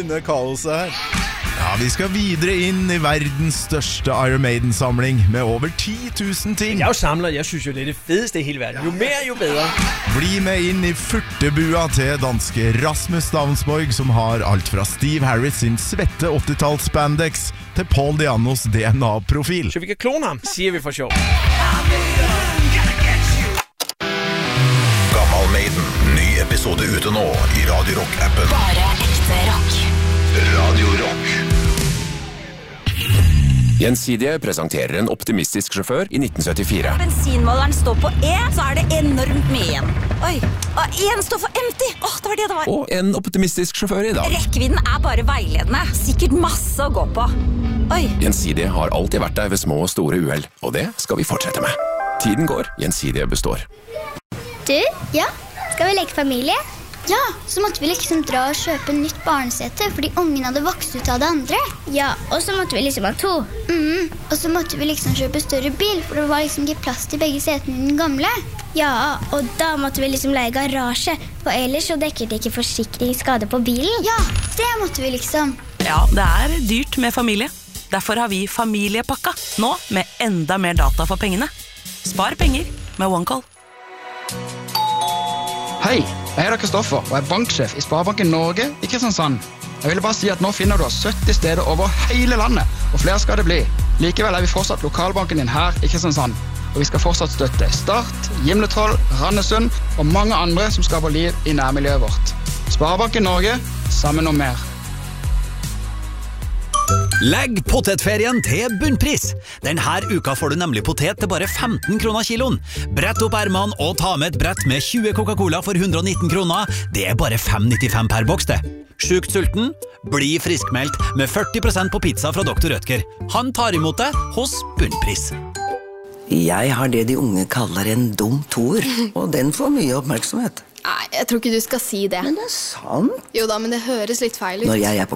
unna kaoset her. Ja, vi skal videre inn i verdens største Iron Maiden-samling med over 10 000 ting. Jeg er jo samler, jeg synes jo det er det fedeste i hele verden. Jo mer, jo bedre. Bli med inn i furtebua til danske Rasmus Stavnsborg, som har alt fra Steve Harris sin svette 80-talls spandex til Paul Dianos DNA-profil. Så vi kan klone ham, sier vi for sjov. Gammal Maiden, ny episode ute nå i Radio Rock-appen. Bare ekte rock. Radio Rock. Gjensidige presenterer en optimistisk sjåfør i 1974. Bensinmåleren står på E, så er det enormt mye igjen. Oi, og en står for empty. Det var det det var. Og en optimistisk sjåfør i dag. Rekkevidden er bare veiledende. Sikkert masse å gå på. Oi. Gjensidige har alltid vært der ved små og store uheld, og det skal vi fortsette med. Tiden går, Gjensidige består. Du, ja, skal vi leke familie? Ja, så måtte vi liksom dra og kjøpe nytt barnesete, fordi ungen hadde vokst ut av det andre. Ja, og så måtte vi liksom ha 2. Og så måtte vi liksom kjøpe større bil, for det var liksom ikke plass til begge setene i den gamle. Ja, og da måtte vi liksom leie garasje, for ellers så dekker det ikke forsikringsskade på bilen. Ja, det måtte vi liksom. Ja, det er dyrt med familie. Derfor har vi familiepakka, nå med enda mer data for pengene. Spar penger med OneCall. Hei, jeg heter Kristoffer og er banksjef i Sparebanken Norge i Kristiansand. Jeg ville bare si at nå finner du oss 70 steder over hele landet, og flere skal det bli. Likevel er vi fortsatt lokalbanken din her i Kristiansand, og vi skal fortsatt støtte Start, Gimletroll, Randesund og mange andre som skaper liv i nærmiljøet vårt. Sparebanken Norge, sammen om mer. Legg potetferien til bunnpris. Denne uka får du nemlig potet til bare 15 kroner kiloen. Brett opp ermene og ta med et brett med 20 Coca-Cola for 119 kroner. Det er bare 5,95 per boks det. Sjukt sulten? Bli friskmeldt med 40% på pizza fra Dr. Rødtger. Han tar imot det hos bunnpris. Jeg har det de unge kaller en dum toer, og den får mye oppmerksomhet. Nei, jeg tror ikke du skal si det. Men det er sant. Jo da, men det høres litt feil ut. Når jeg er på